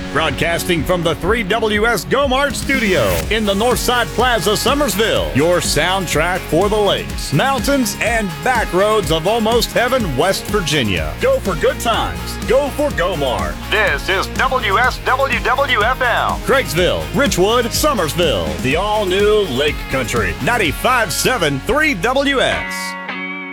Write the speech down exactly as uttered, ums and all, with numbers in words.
Broadcasting from the three W S Gomart studio in the Northside Plaza, Summersville. Your soundtrack for the lakes, mountains, and back roads of almost heaven, West Virginia. Go for good times. Go for Gomart. This is W S W W F M. Craigsville, Richwood, Summersville. The all-new Lake Country. ninety-five point seven three W S.